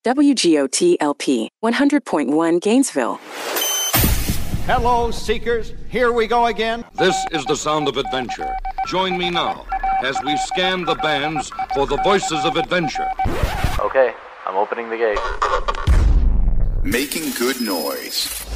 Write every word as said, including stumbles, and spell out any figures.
W G O T L P, one hundred point one Gainesville. Hello, seekers. Here we go again. This is the sound of adventure. Join me now as we scan the bands for the voices of adventure. Okay, I'm opening the gate. Making good noise.